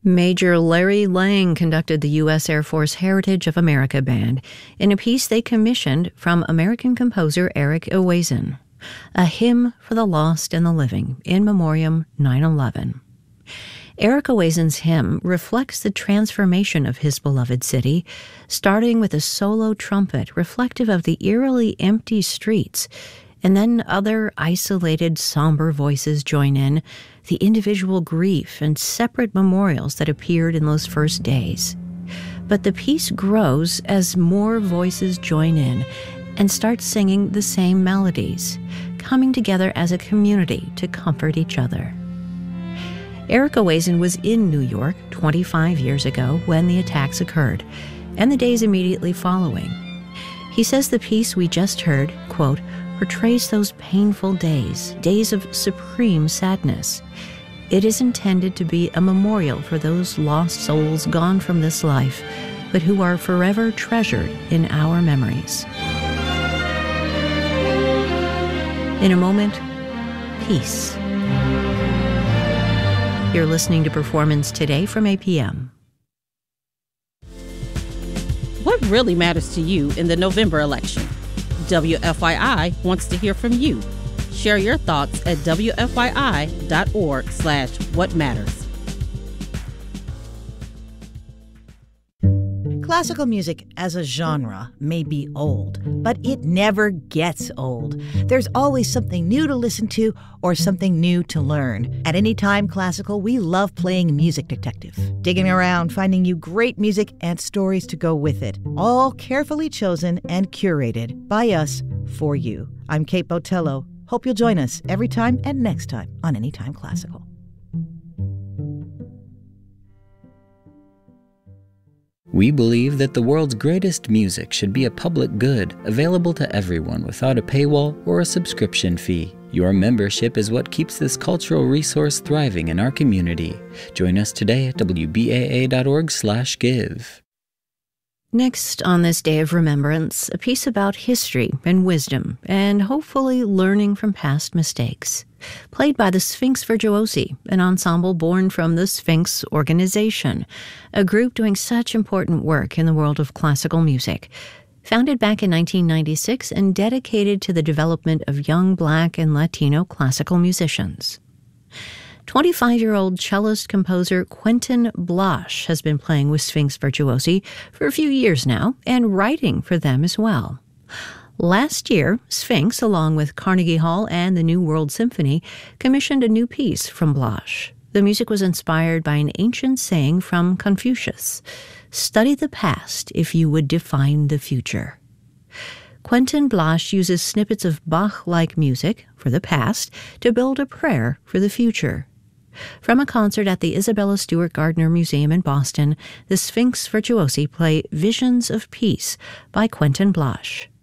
Major Larry Lang conducted the U.S. Air Force Heritage of America Band in a piece they commissioned from American composer Eric Ewason, A Hymn for the Lost and the Living, in memoriam 9/11. Eric Ewason's hymn reflects the transformation of his beloved city, starting with a solo trumpet reflective of the eerily empty streets, and then other isolated, somber voices join in, the individual grief and separate memorials that appeared in those first days. But the piece grows as more voices join in and start singing the same melodies, coming together as a community to comfort each other. Eric Ewason was in New York 25 years ago when the attacks occurred, and the days immediately following. He says the piece we just heard, quote, portrays those painful days, days of supreme sadness. It is intended to be a memorial for those lost souls gone from this life, but who are forever treasured in our memories. In a moment, peace. You're listening to Performance Today from APM. What really matters to you in the November election? WFYI wants to hear from you. Share your thoughts at WFYI.org/whatmatters. Classical music as a genre may be old, but it never gets old. There's always something new to listen to or something new to learn. At Anytime Classical, we love playing Music Detective, digging around, finding you great music and stories to go with it, all carefully chosen and curated by us for you. I'm Kate Botello. Hope you'll join us every time and next time on Anytime Classical. We believe that the world's greatest music should be a public good, available to everyone without a paywall or a subscription fee. Your membership is what keeps this cultural resource thriving in our community. Join us today at wbaa.org/give. Next, on this day of remembrance, a piece about history and wisdom, and hopefully learning from past mistakes. Played by the Sphinx Virtuosi, an ensemble born from the Sphinx Organization, a group doing such important work in the world of classical music. Founded back in 1996 and dedicated to the development of young Black and Latino classical musicians. 25-year-old cellist-composer Quentin Blash has been playing with Sphinx Virtuosi for a few years now and writing for them as well. Last year, Sphinx, along with Carnegie Hall and the New World Symphony, commissioned a new piece from Blash. The music was inspired by an ancient saying from Confucius, "Study the past if you would define the future." Quentin Blash uses snippets of Bach-like music for the past to build a prayer for the future. From a concert at the Isabella Stewart Gardner Museum in Boston, the Sphinx Virtuosi play Visions of Peace by Quentin Blash.